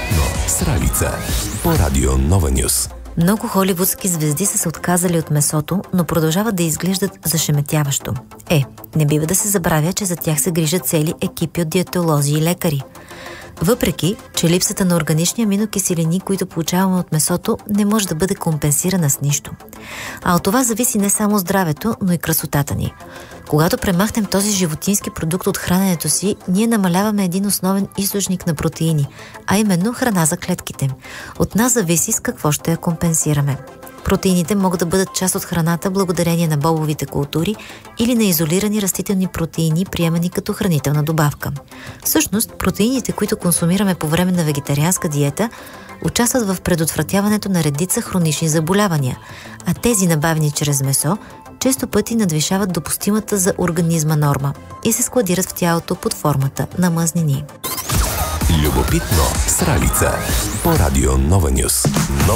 Любопитно с Ралица по Радио Нова Нюс. Много холивудски звезди са се отказали от месото, но продължават да изглеждат зашеметяващо. Не бива да се забравя, че за тях се грижат цели екипи от диетолози и лекари. Въпреки, че липсата на органични аминокиселини, които получаваме от месото, не може да бъде компенсирана с нищо. А от това зависи не само здравето, но и красотата ни. Когато премахнем този животински продукт от храненето си, ние намаляваме един основен източник на протеини, а именно храна за клетките. От нас зависи с какво ще я компенсираме. Протеините могат да бъдат част от храната благодарение на бобовите култури или на изолирани растителни протеини, приемани като хранителна добавка. Всъщност, протеините, които консумираме по време на вегетарианска диета, участват в предотвратяването на редица хронични заболявания, а тези, набавени чрез месо, често пъти надвишават допустимата за организма норма и се складират в тялото под формата на мазнини. Любопитно с Ралица по Радио Нова Нюс. Нова